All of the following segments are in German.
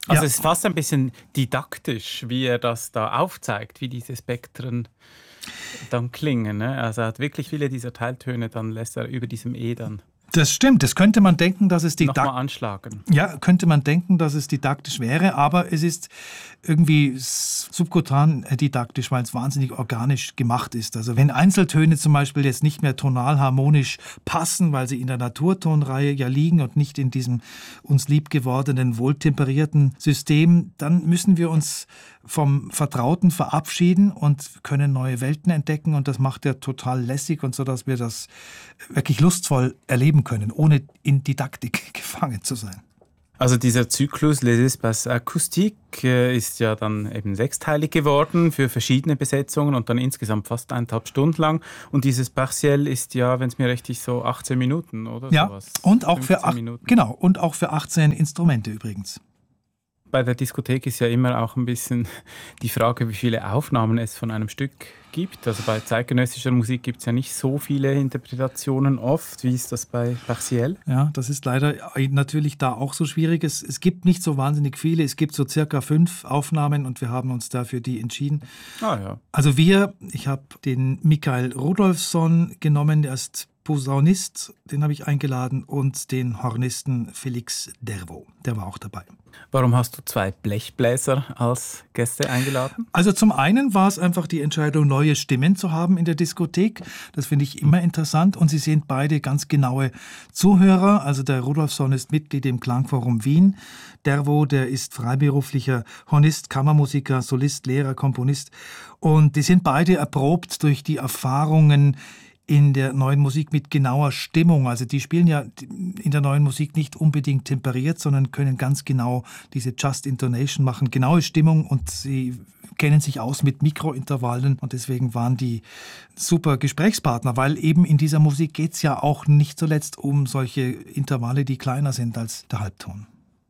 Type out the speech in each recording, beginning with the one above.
Also es ist fast ein bisschen didaktisch, wie er das da aufzeigt, wie diese Spektren dann klingen. Ne? Also er hat wirklich viele dieser Teiltöne, dann lässt er über diesem E dann Das stimmt, das könnte man denken, dass es nochmal anschlagen. Ja, könnte man denken, dass es didaktisch wäre, aber es ist irgendwie subkutan didaktisch, weil es wahnsinnig organisch gemacht ist. Also wenn Einzeltöne zum Beispiel jetzt nicht mehr tonal harmonisch passen, weil sie in der Naturtonreihe ja liegen und nicht in diesem uns lieb gewordenen, wohltemperierten System, dann müssen wir uns vom Vertrauten verabschieden und können neue Welten entdecken, und das macht er total lässig und so, dass wir das wirklich lustvoll erleben können, ohne in Didaktik gefangen zu sein. Also dieser Zyklus Les Espaces Acoustiques ist ja dann eben sechsteilig geworden für verschiedene Besetzungen und dann insgesamt fast 1,5 Stunden lang. Und dieses Partiel ist ja, wenn es mir richtig so 18 Minuten oder ja, sowas. Und auch und auch für 18 Instrumente übrigens. Bei der Diskothek ist ja immer auch ein bisschen die Frage, wie viele Aufnahmen es von einem Stück gibt. Also bei zeitgenössischer Musik gibt es ja nicht so viele Interpretationen oft. Wie ist das bei Partiel? Ja, das ist leider natürlich da auch so schwierig. Es gibt nicht so wahnsinnig viele. Es gibt so circa 5 Aufnahmen und wir haben uns dafür die entschieden. Ah ja. Also ich habe den Michael Rudolfsson genommen, der ist Posaunist, den habe ich eingeladen, und den Hornisten Felix Dervo, der war auch dabei. Warum hast du 2 Blechbläser als Gäste eingeladen? Also zum einen war es einfach die Entscheidung, neue Stimmen zu haben in der Diskothek. Das finde ich immer interessant, und sie sind beide ganz genaue Zuhörer. Also der Rudolfsson ist Mitglied im Klangforum Wien. Dervo, der ist freiberuflicher Hornist, Kammermusiker, Solist, Lehrer, Komponist. Und die sind beide erprobt durch die Erfahrungen in der neuen Musik mit genauer Stimmung. Also die spielen ja in der neuen Musik nicht unbedingt temperiert, sondern können ganz genau diese Just Intonation machen, genaue Stimmung, und sie kennen sich aus mit Mikrointervallen, und deswegen waren die super Gesprächspartner, weil eben in dieser Musik geht es ja auch nicht zuletzt um solche Intervalle, die kleiner sind als der Halbton.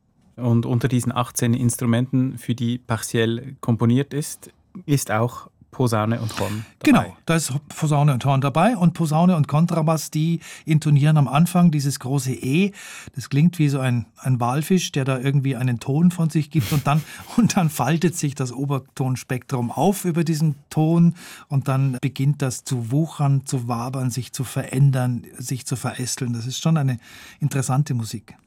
Und unter diesen 18 Instrumenten, für die Partiel komponiert ist auch Posaune und Horn dabei. Genau, da ist Posaune und Horn dabei, und Posaune und Kontrabass, die intonieren am Anfang dieses große E. Das klingt wie so ein Walfisch, der da irgendwie einen Ton von sich gibt, und dann faltet sich das Obertonspektrum auf über diesen Ton, und dann beginnt das zu wuchern, zu wabern, sich zu verändern, sich zu verästeln. Das ist schon eine interessante Musik.